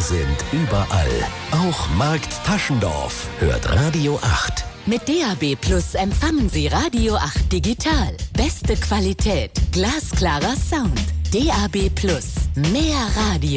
sind überall. Auch Markt Taschendorf hört Radio 8. Mit DAB Plus empfangen Sie Radio 8 digital. Beste Qualität, glasklarer Sound. DAB Plus, mehr Radio.